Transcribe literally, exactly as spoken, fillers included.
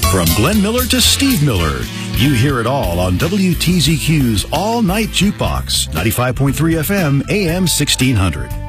From Glenn Miller to Steve Miller, you hear it all on W T Z Q's All Night Jukebox, ninety-five point three F M, A M sixteen hundred.